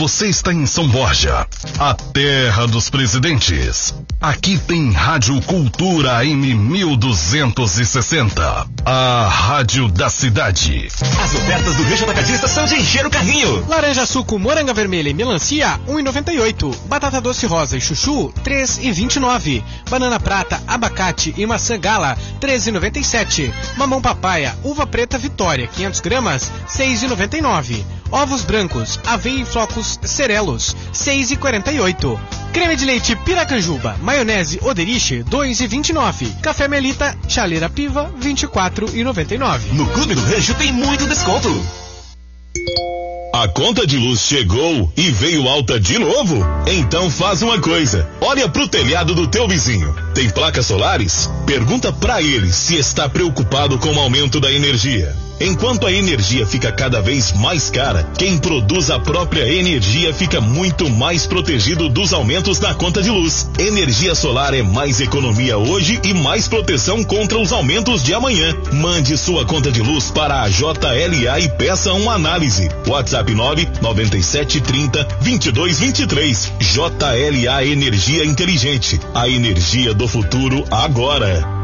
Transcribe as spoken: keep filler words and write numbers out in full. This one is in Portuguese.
Você está em São Borja, a terra dos presidentes. Aqui tem Rádio Cultura A M mil duzentos e sessenta, a rádio da cidade. As ofertas do Rancho Atacadista são de encher o carrinho. Laranja suco, moranga vermelha e melancia, um e noventa e oito. Batata doce rosa e chuchu, três e vinte e nove. Banana prata, abacate e maçã gala, três e noventa e sete. Mamão papaya, uva preta Vitória, quinhentos gramas, seis e noventa e nove. Ovos brancos, aveia em flocos Cerelos, seis e quarenta e oito. Creme de leite Piracanjuba, maionese Oderich, dois e vinte e nove. Café Melita, chaleira Piva, vinte e quatro e noventa e nove. No Clube do Rancho tem muito desconto. A conta de luz chegou e veio alta de novo? Então faz uma coisa, olha pro telhado do teu vizinho. Tem placas solares? Pergunta pra ele se está preocupado com o aumento da energia. Enquanto a energia fica cada vez mais cara, quem produz a própria energia fica muito mais protegido dos aumentos na conta de luz. Energia solar é mais economia hoje e mais proteção contra os aumentos de amanhã. Mande sua conta de luz para a J L A e peça uma análise. WhatsApp nove nove sete trinta, vinte e dois vinte e três. J L A Energia Inteligente. A energia do futuro agora.